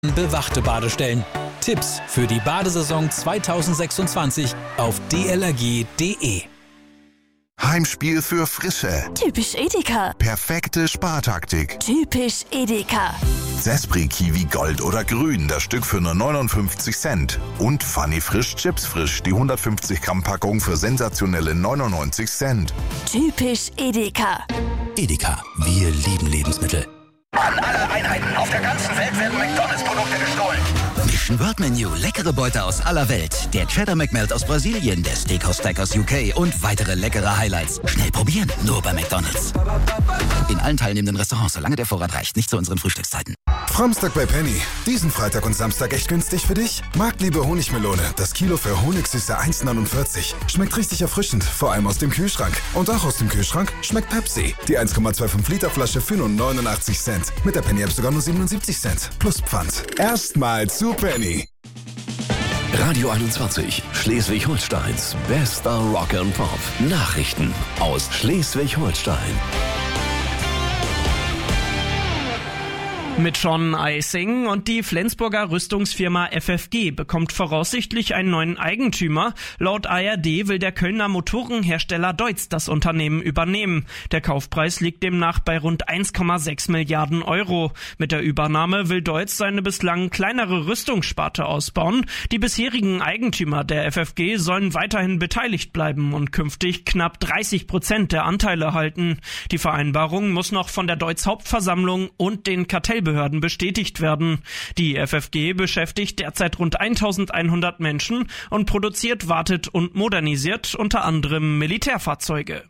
bewachte Badestellen. Tipps für die Badesaison 2026 auf dlrg.de. Heimspiel für Frische. Typisch Edeka. Perfekte Spartaktik. Typisch Edeka. Sespri Kiwi Gold oder Grün, das Stück für nur 59 Cent. Und Funny Frisch Chips Frisch, die 150 Gramm Packung für sensationelle 99 Cent. Typisch Edeka. Edeka, wir lieben Lebensmittel. An alle Einheiten auf der ganzen Welt werden McDonalds-Produkte gestohlen. Mission World Menu, leckere Beute aus aller Welt. Der Cheddar McMelt aus Brasilien, der Steakhouse Stack aus UK und weitere leckere Highlights. Schnell probieren, nur bei McDonalds. In allen teilnehmenden Restaurants, solange der Vorrat reicht, nicht zu unseren Frühstückszeiten. Fromstag bei Penny. Diesen Freitag und Samstag echt günstig für dich? Marktliebe Honigmelone. Das Kilo für Honigsüße 1,49. Schmeckt richtig erfrischend, vor allem aus dem Kühlschrank. Und auch aus dem Kühlschrank schmeckt Pepsi. Die 1,25 Liter Flasche für nur 89 Cent. Mit der Penny-App sogar nur 77 Cent. Plus Pfand. Erstmal zu Penny. Radio 21, Schleswig-Holsteins bester Rock and Pop. Nachrichten aus Schleswig-Holstein. Mit Sean Eising und die Flensburger Rüstungsfirma FFG bekommt voraussichtlich einen neuen Eigentümer. Laut ARD will der Kölner Motorenhersteller Deutz das Unternehmen übernehmen. Der Kaufpreis liegt demnach bei rund 1,6 Milliarden Euro. Mit der Übernahme will Deutz seine bislang kleinere Rüstungssparte ausbauen. Die bisherigen Eigentümer der FFG sollen weiterhin beteiligt bleiben und künftig knapp 30% der Anteile halten. Die Vereinbarung muss noch von der Deutz Hauptversammlung und den Kartellbehörden bestätigt werden. Die FFG beschäftigt derzeit rund 1100 Menschen und produziert, wartet und modernisiert unter anderem Militärfahrzeuge.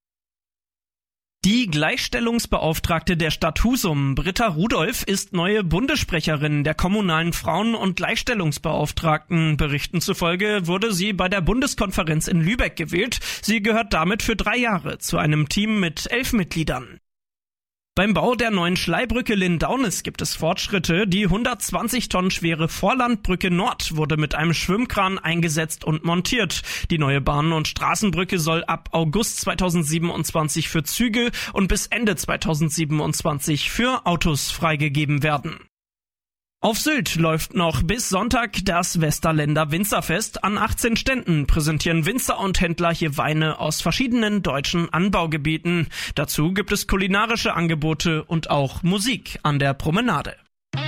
Die Gleichstellungsbeauftragte der Stadt Husum, Britta Rudolph, ist neue Bundessprecherin der kommunalen Frauen- und Gleichstellungsbeauftragten. Berichten zufolge wurde sie bei der Bundeskonferenz in Lübeck gewählt. Sie gehört damit für 3 Jahre zu einem Team mit 11 Mitgliedern. Beim Bau der neuen Schleibrücke Lindaunis gibt es Fortschritte. Die 120 Tonnen schwere Vorlandbrücke Nord wurde mit einem Schwimmkran eingesetzt und montiert. Die neue Bahn- und Straßenbrücke soll ab August 2027 für Züge und bis Ende 2027 für Autos freigegeben werden. Auf Sylt läuft noch bis Sonntag das Westerländer Winzerfest. An 18 Ständen präsentieren Winzer und Händler hier Weine aus verschiedenen deutschen Anbaugebieten. Dazu gibt es kulinarische Angebote und auch Musik an der Promenade.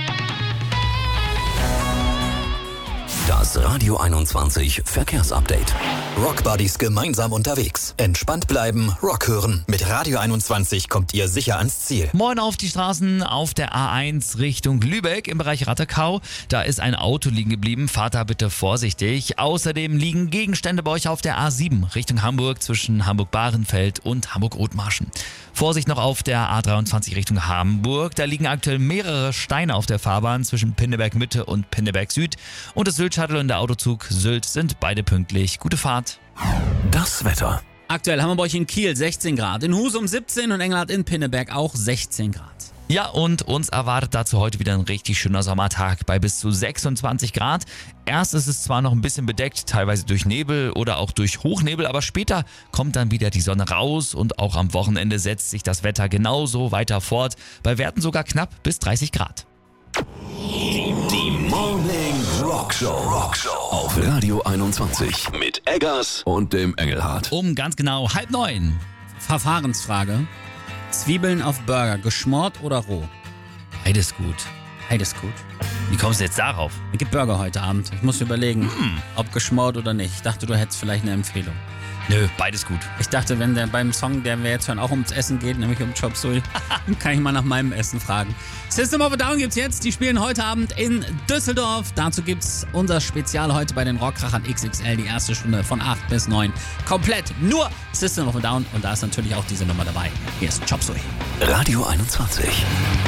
Das Radio 21 Verkehrsupdate. Rockbuddies gemeinsam unterwegs. Entspannt bleiben, Rock hören. Mit Radio 21 kommt ihr sicher ans Ziel. Moin auf die Straßen auf der A1 Richtung Lübeck im Bereich Rattekau. Da ist ein Auto liegen geblieben. Fahrt da bitte vorsichtig. Außerdem liegen Gegenstände bei euch auf der A7 Richtung Hamburg zwischen Hamburg-Bahrenfeld und Hamburg-Othmarschen. Vorsicht noch auf der A23 Richtung Hamburg. Da liegen aktuell mehrere Steine auf der Fahrbahn zwischen Pinneberg Mitte und Pinneberg Süd. Und das Sylt-Shuttle und der Autozug Sylt sind beide pünktlich. Gute Fahrt. Das Wetter. Aktuell haben wir bei euch in Kiel 16 Grad, in Husum 17 und Engelhardt in Pinneberg auch 16 Grad. Ja, und uns erwartet dazu heute wieder ein richtig schöner Sommertag bei bis zu 26 Grad. Erst ist es zwar noch ein bisschen bedeckt, teilweise durch Nebel oder auch durch Hochnebel, aber später kommt dann wieder die Sonne raus und auch am Wochenende setzt sich das Wetter genauso weiter fort, bei Werten sogar knapp bis 30 Grad. Die Morning Rockshow auf Radio 21 mit Eggers und dem Engelhardt. Um ganz genau 8:30. Verfahrensfrage. Zwiebeln auf Burger, geschmort oder roh? Beides gut. Beides gut. Wie kommst du jetzt darauf? Es gibt Burger heute Abend. Ich muss überlegen, ob geschmort oder nicht. Ich dachte, du hättest vielleicht eine Empfehlung. Nö, beides gut. Ich dachte, wenn der beim Song, der wir jetzt hören, auch ums Essen geht, nämlich um Chop Suey, kann ich mal nach meinem Essen fragen. System of a Down gibt's jetzt. Die spielen heute Abend in Düsseldorf. Dazu gibt's unser Spezial heute bei den Rockkrachern XXL. Die erste Stunde von 8 bis 9. Komplett nur System of a Down. Und da ist natürlich auch diese Nummer dabei. Hier ist Chop Suey. Radio 21.